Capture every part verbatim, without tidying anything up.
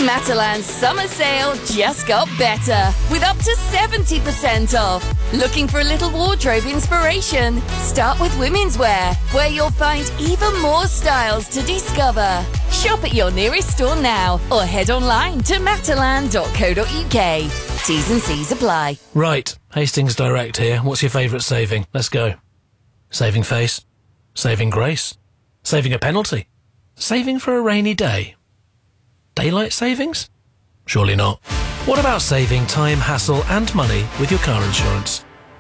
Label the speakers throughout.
Speaker 1: Matalan's summer sale just got better, with up to seventy percent off. Looking for a little wardrobe inspiration? Start with women's wear, where you'll find even more styles to discover. Shop at your nearest store now, or head online to matalan dot co dot uk. T's and C's apply.
Speaker 2: Right, Hastings Direct here. What's your favourite saving? Let's go. Saving face. Saving grace. Saving a penalty. Saving for a rainy day. Daylight savings? Surely not. What about saving time, hassle and money with your car insurance?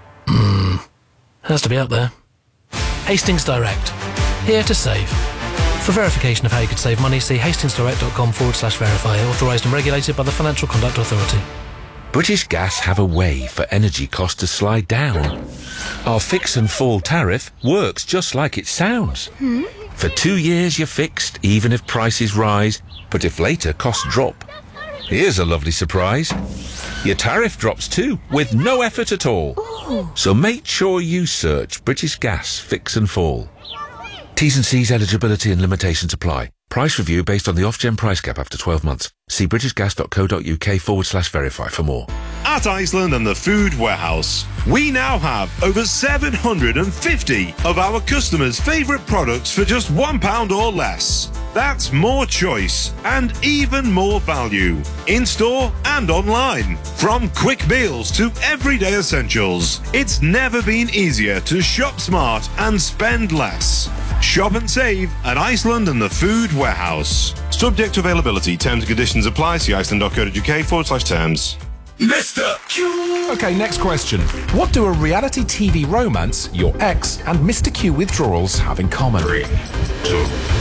Speaker 2: Hmm, has to be up there. Hastings Direct. Here to save. For verification of how you could save money, see hastingsdirect.com forward slash verify. Authorised and regulated by the Financial Conduct Authority.
Speaker 3: British Gas have a way for energy costs to slide down. Our fix and fall tariff works just like it sounds.
Speaker 4: Hmm?
Speaker 3: For two years you're fixed, even if prices rise, but if later costs drop. Here's a lovely surprise. Your tariff drops too, with no effort at all.
Speaker 4: Ooh.
Speaker 3: So make sure you search British Gas Fix and Fall. T's and C's eligibility and limitations apply. Price review based on the Ofgem price cap after twelve months. See britishgas.co.uk forward slash verify for more.
Speaker 5: At Iceland and the Food Warehouse, we now have over seven hundred fifty of our customers' favourite products for just one pound or less. That's more choice and even more value, in-store and online. From quick meals to everyday essentials, it's never been easier to shop smart and spend less. Shop and save at Iceland and the Food Warehouse. Subject to availability, terms and conditions apply. See iceland.co.uk forward slash terms.
Speaker 6: Mister Q! Okay, next question. What do a reality T V romance, your ex, and Mister Q withdrawals have in common? Three, two,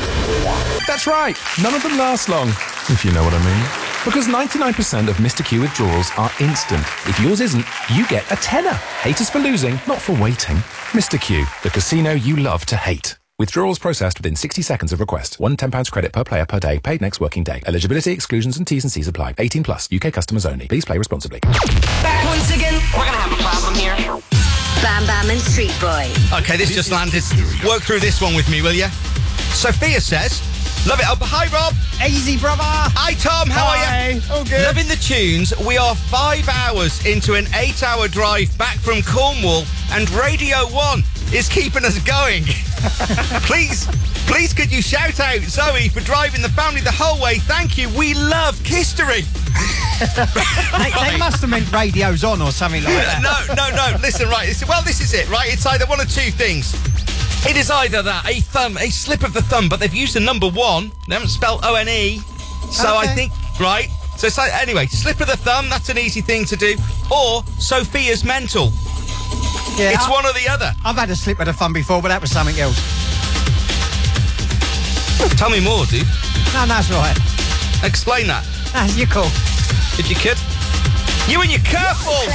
Speaker 6: one. That's right. None of them last long, if you know what I mean. Because ninety-nine percent of Mister Q withdrawals are instant. If yours isn't, you get a tenner. Hate us for losing, not for waiting. Mister Q, the casino you love to hate. Withdrawals processed within sixty seconds of request. One ten pounds credit per player per day. Paid next working day. Eligibility, exclusions and T's and C's apply. eighteen plus. U K customers only. Please play responsibly.
Speaker 7: Back once again. We're going to have a problem here.
Speaker 8: Bam Bam and Street Boy.
Speaker 9: Okay, this just landed. Work through this one with me, will you? Sophia says, love it. Oh, hi, Rob.
Speaker 10: Easy, brother.
Speaker 9: Hi, Tom. How
Speaker 10: Hi.
Speaker 9: are you?
Speaker 10: All good.
Speaker 9: Loving the tunes. We are five hours into an eight-hour drive back from Cornwall, and Radio one is keeping us going. please, please could you shout out Zoe for driving the family the whole way? Thank you. We love history.
Speaker 10: they, they must have meant radio's on or something like that.
Speaker 9: No, no, no. Listen, right. It's, well, this is it, right? It's either one of two things. It is either that, a thumb, a slip of the thumb, but they've used the number one. They haven't spelled O N E. So
Speaker 10: Okay.
Speaker 9: I think, right? So it's like, anyway, slip of the thumb, that's an easy thing to do. Or Sophia's mental.
Speaker 10: Yeah,
Speaker 9: It's
Speaker 10: I,
Speaker 9: one or the other.
Speaker 10: I've had a slip of the fun before, but that was something else.
Speaker 9: Tell me more, dude.
Speaker 10: No, that's all right.
Speaker 9: Explain that.
Speaker 10: That's your call.
Speaker 9: If you could. You and your curveballs.